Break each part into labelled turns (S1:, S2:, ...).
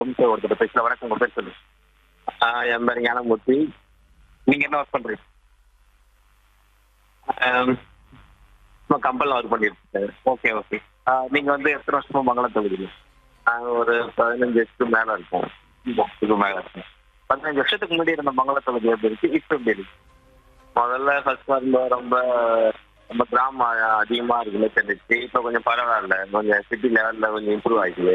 S1: ஒருத்தர் பேசல. வணக்கம், உங்க பேர் சொல்லுங்க. என் பேர் ஞானமூர்த்தி. நீங்க என்ன ஒர்க் பண்றீங்க? சும்மா கம்பெனில ஒர்க் பண்ணிட்டு இருக்கேன். Okay, okay. நீங்க வந்து எத்தனை வருஷமா மங்களம் தொகுதியில? நாங்க ஒரு 15 வருஷத்துக்கு மேல இருக்கோம். வருஷத்துக்கு மேல இருக்கோம். 15 வருஷத்துக்கு முன்னாடி இருந்த மங்கள தொகுதி எப்படி இருக்கு, இப்ப எப்படி இருக்கு? முதல்ல ஃபர்ஸ்ட் வரும்போது ரொம்ப ரொம்ப கிராமம் அதிகமா இருக்குன்னு தெரிஞ்சிச்சு. இப்ப கொஞ்சம் பரவாயில்ல, கொஞ்சம் சிட்டி லெவல்ல கொஞ்சம் இம்ப்ரூவ் ஆகிக்குது.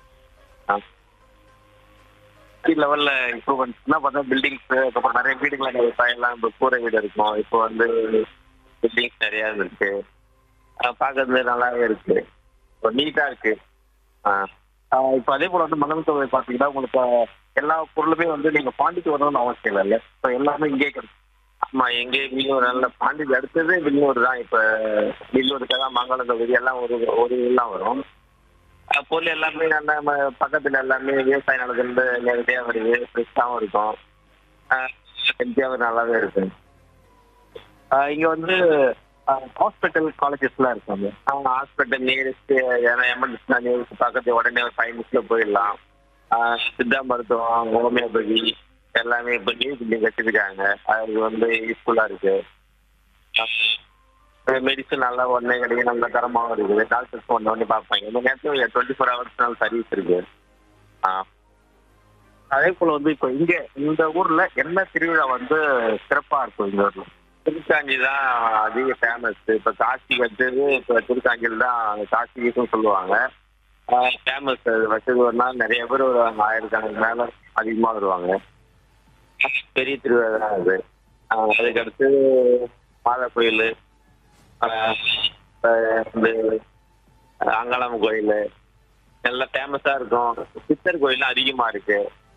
S1: சிட்டி லெவல்ல இம்ப்ரூவ்மெண்ட்ஸ்னா பார்த்தா பில்டிங்ஸ், அப்புறம் நிறைய வீடுகள் எல்லாம் இப்போ கூரை வீடு இருக்கும். இப்போ வந்து பில்டிங்ஸ் நிறைய இருக்கு. பார்க்கறது நல்லாவே இருக்கு. இப்போ நீட்டா இருக்கு. இப்போ அதே போல வந்து மணல் தொகை பார்த்தீங்கன்னா உங்களுக்கு எல்லா பொருளுமே வந்து நீங்க பாண்டிக்கு வரணும்னு அவசியம் இல்லை. இப்போ எல்லாமே இங்கே கிடைக்கும். ஆமா, எங்கே வில்லூர் நல்ல பாண்டிக்கு அடுத்தது வில்லூர் தான். இப்போ வில்லூருக்கு தான் மங்களம் தொகுதி எல்லாம் ஒரு ஒரு எல்லாம் வரும். பொருள் எல்லாமே நல்ல பக்கத்துல எல்லாமே விவசாய நிலத்திலிருந்து நேரடியாக வருது. ஃப்ரெஷ்ஷாகவும் இருக்கும். ஹெல்த்தியாகவும் நல்லாவே இருக்கு. இங்க வந்து ஹாஸ்பிட்டல் காலேஜஸ்லாம் இருக்காங்க. ஹாஸ்பிட்டல் நியரஸ்ட் எமர்ஜென்சினா நியரஸ்ட் பக்கத்து உடனே ஒரு 5 நிமிஷத்துல போயிடலாம். சித்தா மருத்துவம், ஹோமியோபதி எல்லாமே இப்போ நியூ பில்டிங் கட்டிருக்காங்க. அது வந்து யூஸ்ஃபுல்லா இருக்கு. மெடிசன் நல்லா உடனே கிடைக்கும், நல்ல தரமாகவும் இருக்குது. டாக்டர்ஸ் உடனே பார்ப்பாங்க. இந்த நேரத்தில் 24 ஹவர்ஸ் சர்வீஸ் இருக்கு. ஆ, அதே போல வந்து இப்போ இங்க இந்த ஊர்ல என்ன திருவிழா வந்து சிறப்பா இருக்கும் இந்த ஊர்ல? திருக்காஞ்சி தான் அதிக ஃபேமஸ். இப்போ காசி வச்சது இப்போ திருக்காஞ்சியில் தான் காசிக்கும் சொல்லுவாங்க. ஃபேமஸ். அது வச்சது ஒரு நாள் நிறைய பேர் வருவாங்க. ஆயிரக்கணக்கு மேல அதிகமாக வருவாங்க. பெரிய திருவிழா தான் அது. அதுக்கடுத்து மாதா கோயில், வந்து அங்காளம்மன் கோயில் எல்லாம் ஃபேமஸாக இருக்கும். சித்தர் கோயிலும் அதிகமாக இருக்கு.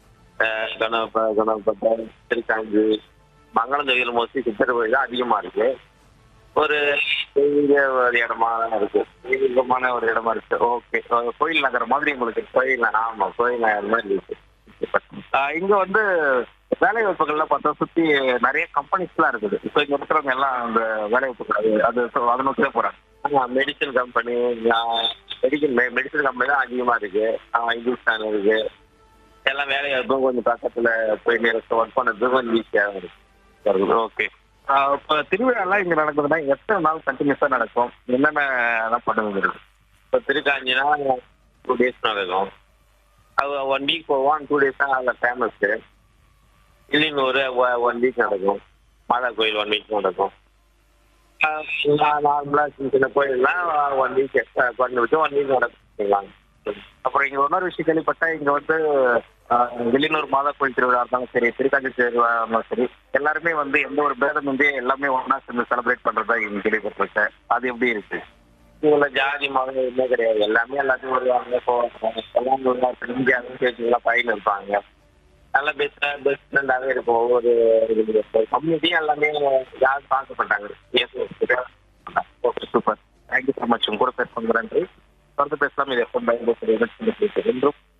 S1: கணபதி, திருக்காஞ்சி, மங்களம் தொகுதியில் மோஸ்ட்லி சித்தர் கோயில் தான் அதிகமாக இருக்கு. ஒரு பெரிய ஒரு இடமா தான் இருக்கு. தெய்வீகமான ஒரு இடமா இருக்கு. ஓகே, கோயில் நகர் மாதிரி உங்களுக்கு கோயில். ஆமா, கோயில் நகர் மாதிரி இருக்கு. இங்க வந்து வேலை வாய்ப்புகள்லாம் பார்த்தா சுத்தி நிறைய கம்பெனிஸ்லாம் இருக்குது. இப்போ இங்க இருக்கிறவங்க எல்லாம் அந்த வேலை வாய்ப்புகள் அது அதை நோக்கியே போறாங்க. மெடிசன் கம்பெனி, மெடிசன் கம்பெனி தான் அதிகமா இருக்கு. இந்துஸ்தான் இருக்கு. எல்லாம் வேலை வாய்ப்பும் கொஞ்சம் பக்கத்துல போய் நேரத்தை ஒர்க் பண்ணுறதுக்கு கொஞ்சம் ஈஸியாக இருக்கு. ஓகே. இப்போ திருவிழாலாம் இங்க நடக்குதுன்னா எத்தனை நாள் கண்டினியூஸா நடக்கும்? என்னென்ன பண்ணுங்க? இப்போ திருக்காஞ்சினா 2 டேஸ் நடக்கும். அது 1 வீக் போவோம். 2 டேஸ் தான் அதில் ஃபேமஸ்ஸு. இல்லைங்க, ஒரு 1 வீக் நடக்கும். மாதா கோயில் 1 வீக் நடக்கும். நார்மலாக சின்ன சின்ன கோயில்லாம் 1 வீக் எக்ஸ்ட்ரா குறைஞ்சி 1 வீக் நடக்கும். அப்புறம் இங்கே இன்னொரு விஷயம் கேள்விப்பட்டேன். இங்கே வந்து வெளியூர் மாதா கோயில் திருவிழா இருந்தாலும் சரி, திருக்காஞ்சி திருவிழா இருந்தாலும் சரி, எல்லாருமே வந்து எந்த ஒரு பேதம் வந்து எல்லாமே ஒன்றா சேர்ந்து செலிப்ரேட் பண்ணுறதா இங்கே கேள்விப்பட்டிருக்கேன். அது எப்படி இருக்கு? இவங்கள ஜாதி மதம் எதுவுமே கிடையாது. எல்லாமே எல்லாத்தையும் வருவாங்க, போவாங்க. எல்லாம் இந்தியாவும் சேர்த்துலாம் பயில இருப்பாங்க. நல்ல பெஸ்ட் ஃப்ரெண்டாகவே இருக்கும். ஒவ்வொரு கம்யூனிட்டியும் எல்லாமே யாரும் பார்க்கப்பட்டாங்க. Okay, super. Thank you so much. உங்க கூட பேச நன்றி. தொடர்ந்து பேசலாம். இது எப்போ பயன்படுத்துறது என்றும்